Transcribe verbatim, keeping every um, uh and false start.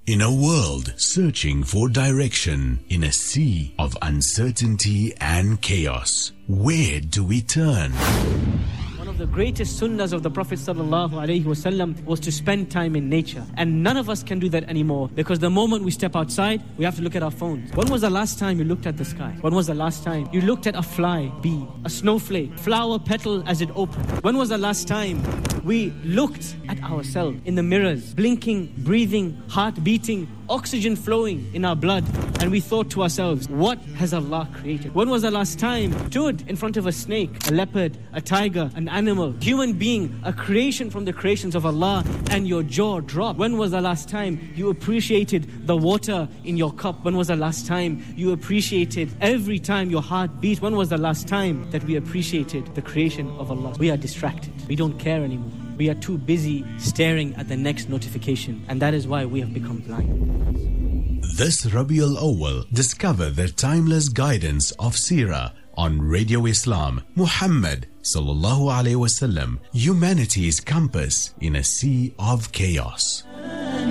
In a world searching for direction, in a sea of uncertainty and chaos, where do we turn? One of the greatest sunnahs of the Prophet sallallahu alaihi wasallam was to spend time in nature. And none of us can do that anymore, because the moment we step outside, we have to look at our phones. When was the last time you looked at the sky? When was the last time you looked at a fly, bee, a snowflake, flower petal as it opened? When was the last time we looked at ourselves in the mirrors, blinking, breathing, heart beating, oxygen flowing in our blood, and we thought to ourselves, what has Allah created? When was the last time you stood in front of a snake, a leopard, a tiger, an animal, human being, a creation from the creations of Allah, and your jaw dropped? When was the last time you appreciated the water in your cup? When was the last time you appreciated every time your heart beat? When was the last time that we appreciated the creation of Allah? We are distracted. We don't care anymore. We are too busy staring at the next notification, and that is why we have become blind. This Rabiul Awwal, discover the timeless guidance of Seerah on Radio Islam. Muhammad sallallahu alaihi wasallam, humanity's compass in a sea of chaos.